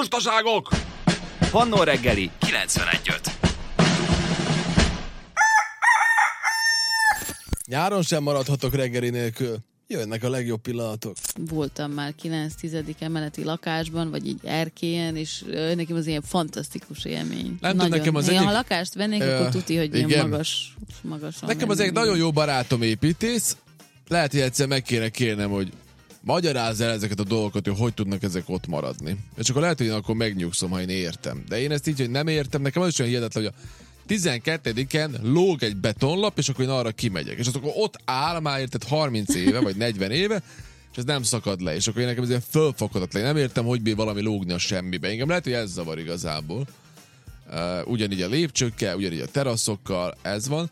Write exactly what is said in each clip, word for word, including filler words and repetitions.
Lustaságok! Pannó reggeli kilencvenegy öt. Nyáron sem maradhatok reggeli nélkül. Jönnek a legjobb pillanatok. Voltam már kilenc-tizedik emeleti lakásban, vagy így erkélyen, és ö, nekem az ilyen fantasztikus élmény. Nem tudom, nekem az Én, egyik... ha lakást vennék, Ö, akkor tuti, hogy igen. ilyen magas, magasan. Nekem az egy nagyon jó barátom építész. Lehet, hogy egyszer meg kéne kérnem, hogy magyarázz el ezeket a dolgokat, hogy hogy tudnak ezek ott maradni. És akkor lehet, hogy én akkor megnyugszom, ha én értem. De én ezt így, hogy nem értem, nekem az is olyan hihetetlen, hogy a tizenkettediken lóg egy betonlap, és akkor én arra kimegyek. És akkor ott áll már érted harminc éve, vagy negyven éve, és ez nem szakad le. És akkor én nekem ez ilyen fölfoghatatlan. Nem értem, hogy bír valami lógni a semmibe. Engem lehet, hogy ez zavar igazából. Uh, ugyanígy a lépcsőkkel, ugyanígy a teraszokkal, ez van.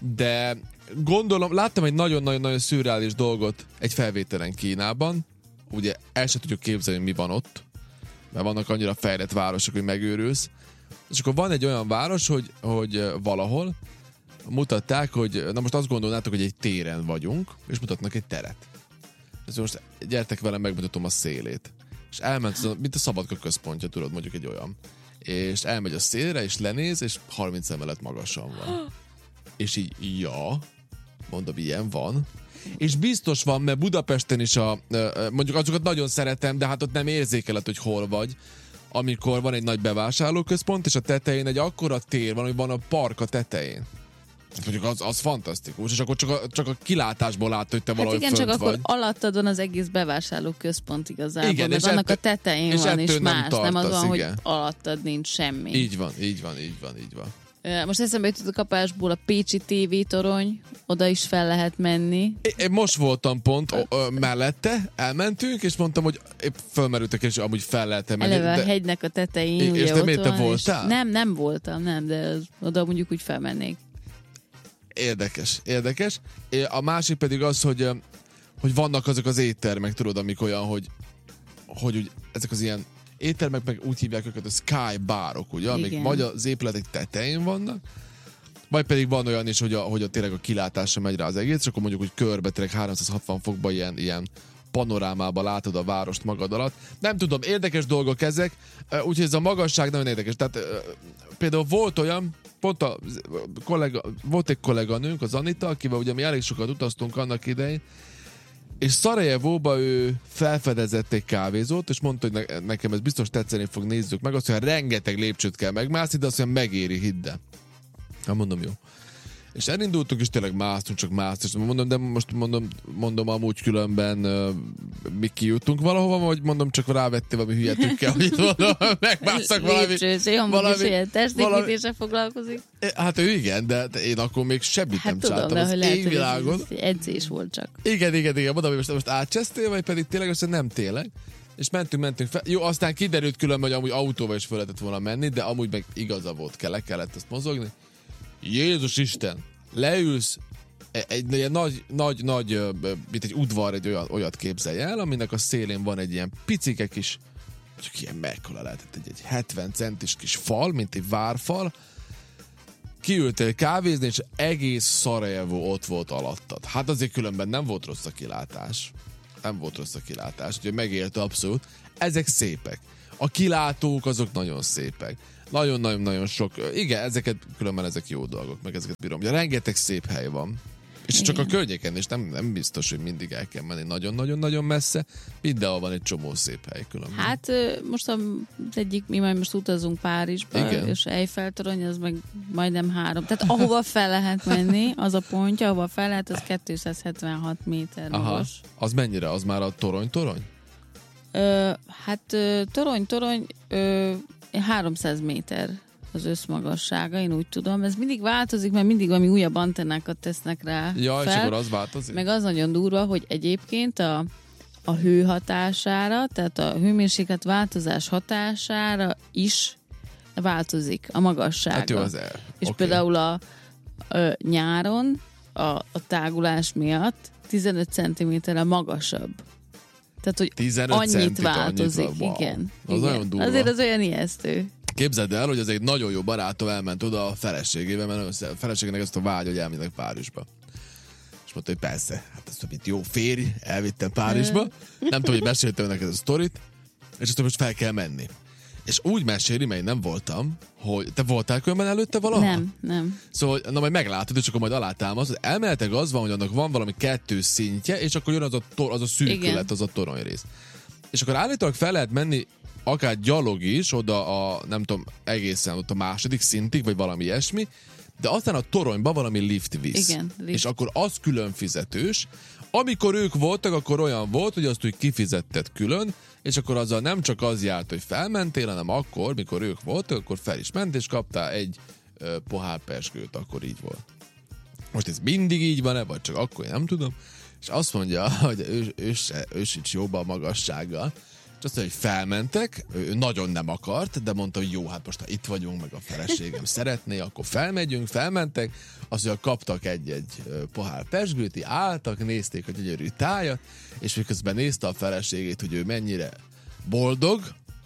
De gondolom, láttam egy nagyon-nagyon-nagyon szürreális dolgot egy felvételen Kínában. Ugye el sem tudjuk képzelni, mi van ott, mert vannak annyira fejlett városok, hogy megőrülsz. És akkor van egy olyan város, hogy, hogy valahol mutatták, hogy na most azt gondolnátok, hogy egy téren vagyunk, és mutatnak egy teret. És most gyertek velem, megmutatom a szélét. És elment, mint a Szabadka központja, tudod, mondjuk egy olyan. És elmegy a szélre, és lenéz, és harminc emelet magasan van. És így, ja, mondom, ilyen van. És biztos van, mert Budapesten is a, mondjuk azokat nagyon szeretem, de hát ott nem érzékeled, hogy hol vagy, amikor van egy nagy bevásárlóközpont, és a tetején egy akkora tér van, hogy van a park a tetején. Mondjuk az, az fantasztikus, és akkor csak a, csak a kilátásból látod, hogy te hát valahogy igen, fönt csak vagy. akkor alattadon az egész bevásárlóközpont igazából, Igen, mert és annak ettől, a tetején és van, és nem más, tartasz, nem az van, igen. hogy alattad nincs semmi. Így van, így van, így van, így van. Most eszembe jutott a kapásból a Pécsi té vé torony, oda is fel lehet menni. Én, én most voltam pont ö, ö, mellette, elmentünk, és mondtam, hogy épp fölmerültek, és amúgy fel lehet menni. Eleve de... a hegynek a tetején, és ugye te ott miért te van, voltál? Nem, nem voltam, nem, de az, oda mondjuk úgy felmennék. Érdekes, érdekes. A másik pedig az, hogy, hogy vannak azok az éttermek, tudod, amik olyan, hogy, hogy úgy, ezek az ilyen éttermek, meg úgy hívják őket, a sky bárok, ugye, amik igen. vagy az épületek tetején vannak, vagy pedig van olyan is, hogy a, hogy a tényleg a kilátásra megy rá az egész, és akkor mondjuk, hogy körbe tényleg háromszázhatvan fokban ilyen, ilyen panorámába látod a várost magad alatt. Nem tudom, érdekes dolgok ezek, úgyhogy ez a magasság nagyon érdekes. Tehát például volt olyan, pont a kollega, volt egy kolléganőnk, az Anita, akivel ugye mi elég sokat utaztunk annak idején, és Szarajevóba ő felfedezett egy kávézót, és mondta, hogy ne, nekem ez biztos tetszeni fog, nézzük meg, azt mondja, rengeteg lépcsőt kell megmászni, de azt mondja, megéri, hidd el. Hát mondom, jó. És elindultunk, és tényleg másztunk, csak másztunk, és mondom, de most mondom, mondom amúgy különben uh, mi kijutunk valahova, vagy mondom, csak rávettél valami hülyetükkel, hogy itt mondom, megmásztak valami... Lépcsőző, amúgy is ilyen testépítéssel foglalkozik. Hát ő igen, de, de én akkor még semmit Hát nem tudom, csináltam de az hogy lehet, égvilágon. hogy ez edzés volt csak. Igen, igen, igen, mondom, hogy most, most átcsesztél, vagy pedig tényleg, azt nem tényleg. És mentünk, mentünk fel. Jó, aztán kiderült különben, hogy amúgy autóval is fel lehetett volna menni, de amúgy meg igaza volt, kell, le kellett ezt mozogni. Jézus Isten! Leülsz, egy, egy ilyen nagy, nagy, nagy, mint egy udvar, egy olyan, olyat képzelj el, aminek a szélén van egy ilyen picike kis, csak ilyen mekkora lehetett, egy, egy hetven centis kis fal, mint egy várfal. Kiültél kávézni, és egész Szarajevó ott volt alattad. Hát azért különben nem volt rossz a kilátás. Nem volt rossz a kilátás, úgyhogy megélte abszolút. Ezek szépek. A kilátók azok nagyon szépek. Nagyon-nagyon-nagyon sok, igen, ezeket különben ezek jó dolgok, meg ezeket bírom. Ugye rengeteg szép hely van. És igen. Csak a környéken, és nem, nem biztos, hogy mindig el kell menni nagyon-nagyon-nagyon messze. Mindenhol van egy csomó szép hely különben. Hát most az egyik, mi majd most utazunk Párizsba, igen. És Eiffel-torony, az meg majdnem három. Tehát ahova fel lehet menni, az a pontja, ahova fel lehet, az kétszázhetvenhat méter magas. Az mennyire? Az már a torony-torony? Ö, hát torony-torony ö, háromszáz méter az összmagassága, én úgy tudom. Ez mindig változik, mert mindig valami újabb antennákat tesznek rá ja, fel. És akkor az változik? Meg az nagyon durva, hogy egyébként a, a hő hatására, tehát a hőmérséklet változás hatására is változik a magassága. Hát jó, az el. És okay. például a, a nyáron a, a tágulás miatt tizenöt centiméterrel magasabb. Tehát, hogy annyit változik. Annyit, wow. Igen. Az igen. nagyon durva. Azért az olyan ijesztő. Képzeld el, hogy az egy nagyon jó barátom elment oda a feleségével, mert a feleségének ezt a vágy, hogy elmennek Párizsba. És mondta, hogy persze, hát ez mint jó férj, elvittem Párizsba. Nem tudom, hogy meséltem neked a sztorit, és azt most fel kell menni. És úgy meséli, mert én nem voltam, hogy te voltál különben előtte valaha? Nem, nem. Szóval, na majd meglátod, és akkor majd alátámasz. Elméletek az van, hogy annak van valami kettő szintje, és akkor jön az a, tor- az a szűkület, igen. az a toronyrész. És akkor állítólag fel lehet menni akár gyalog is, oda a, nem tudom, egészen ott a második szintig, vagy valami ilyesmi, de aztán a toronyba valami lift visz. Igen, lift. És akkor az külön fizetős. Amikor ők voltak, akkor olyan volt, hogy azt úgy kifizetted külön, és akkor azzal nem csak az járt, hogy felmentél, hanem akkor, mikor ők voltak, akkor fel is ment, és kaptál egy ö, pohár pezsgőt, akkor így volt. Most ez mindig így van-e, vagy csak akkor, én nem tudom. És azt mondja, hogy ő, ő, se, ő sincs jobb a magassággal. És azt mondja, hogy felmentek, ő nagyon nem akart, de mondta, hogy jó, hát most ha itt vagyunk, meg a feleségem szeretné, akkor felmegyünk, felmentek, azt mondja, kaptak egy-egy pohár pezsgőt, álltak, nézték a gyönyörű tájat, és miközben nézte a feleségét, hogy ő mennyire boldog,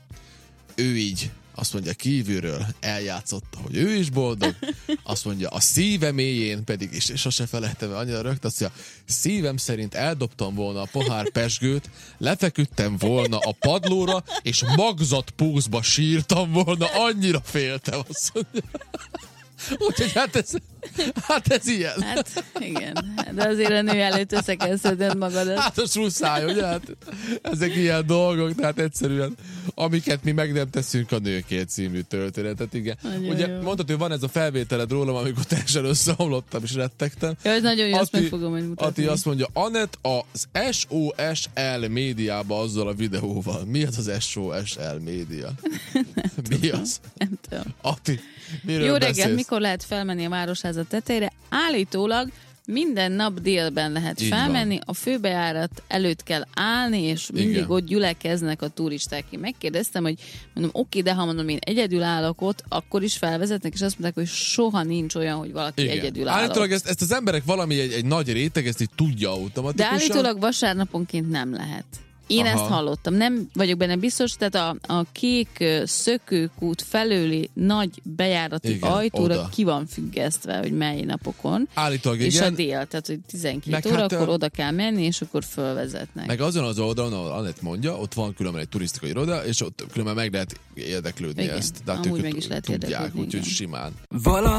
ő így azt mondja, kívülről eljátszotta, hogy ő is boldog, azt mondja, a szíve mélyén pedig, és sose felejtem, annyira rögt, azt mondja, szívem szerint eldobtam volna a pohár pezsgőt, lefeküdtem volna a padlóra, és magzatpózba sírtam volna, annyira féltem, azt mondja. Úgyhogy hát ez, hát ez ilyen. Hát igen, de azért a nő előtt össze kell szedned magadat. Hát a susszály, ugye? Hát ezek ilyen dolgok, tehát egyszerűen, amiket mi meg nem teszünk a nőkért című történetet, igen. Nagyon ugye jó. Mondtad, hogy van ez a felvételed rólam, amikor teljesen összeomlottam és rettegtem. Ja, ez nagyon jó, azt meg fogom majd mutatni. Ati azt mondja, Anett az es o es el médiába azzal a videóval. Mi az az es o es el média? Mi tudom, az? Nem tudom. Ati, miről Jó beszélsz? reggelt, mikor lehet felmenni a Városháza tetejére? Állítólag minden nap délben lehet Így felmenni, van. a főbejárat előtt kell állni, és mindig Igen. ott gyülekeznek a turisták. Én megkérdeztem, hogy mondom, oké, de ha mondom, én egyedül állok ott, akkor is felvezetnek, és azt mondták, hogy soha nincs olyan, hogy valaki Igen. egyedül áll. Állítólag ezt, ezt az emberek valami egy, egy nagy réteg, ezt így tudja De automatikusan. állítólag vasárnaponként nem lehet. Én Aha. ezt hallottam. Nem vagyok benne biztos, tehát a, a kék ö, szökőkút felőli nagy bejárati Igen, ajtóra oda. ki van függesztve, hogy mely napokon. Állítólag És igen. a dél, tehát hogy tizenkét Meg óra, hát, akkor ö, oda kell menni, és akkor fölvezetnek. Meg azon az oldalon, ahol Anett mondja, ott van különben egy turisztikai iroda, és ott különben meg lehet érdeklődni Igen, ezt. De hát amúgy ők meg is lehet tudják, érdeklődni, úgyhogy igen. simán. Vala